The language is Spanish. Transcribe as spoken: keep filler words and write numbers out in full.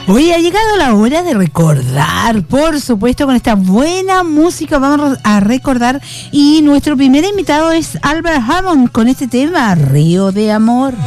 Hoy ha llegado la hora de recordar, por supuesto, con esta buena música vamos a recordar, y nuestro primer invitado es Albert Hammond con este tema, Río de Amor.